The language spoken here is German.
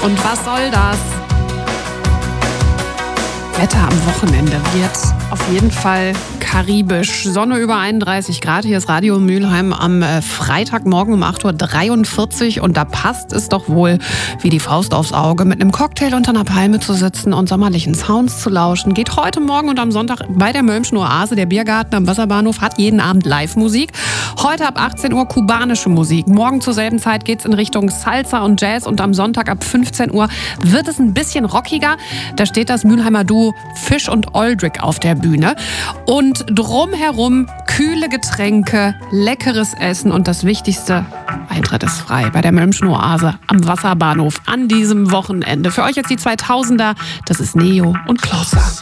Und was soll das? Wetter am Wochenende wird auf jeden Fall karibisch. Sonne über 31 Grad. Hier ist Radio Mülheim am Freitagmorgen um 8.43 Uhr. Und da passt es doch wohl wie die Faust aufs Auge, mit einem Cocktail unter einer Palme zu sitzen und sommerlichen Sounds zu lauschen. Geht heute Morgen und am Sonntag bei der Mölmschen Oase. Der Biergarten am Wasserbahnhof hat jeden Abend Live-Musik. Heute ab 18 Uhr kubanische Musik. Morgen zur selben Zeit geht es in Richtung Salsa und Jazz. Und am Sonntag ab 15 Uhr wird es ein bisschen rockiger. Da steht das Mülheimer Duo Fish und Oldrick auf der Bühne. Und drumherum kühle Getränke, leckeres Essen und das Wichtigste, Eintritt ist frei bei der Mölmschen Oase am Wasserbahnhof an diesem Wochenende. Für euch jetzt die 2000er, das ist Neo und Closer.